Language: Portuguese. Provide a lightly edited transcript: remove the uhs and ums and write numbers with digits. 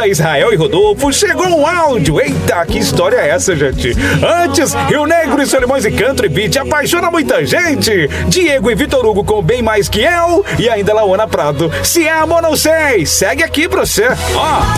Israel e Rodolfo, chegou um áudio. Eita, que história é essa, gente? Antes, Rio Negro e Solimões e Country Beat apaixona muita gente. Diego e Vitor Hugo com Bem Mais Que Eu. E ainda Laona Prado, Se Amo ou Não Sei. Segue aqui pra você. Ó.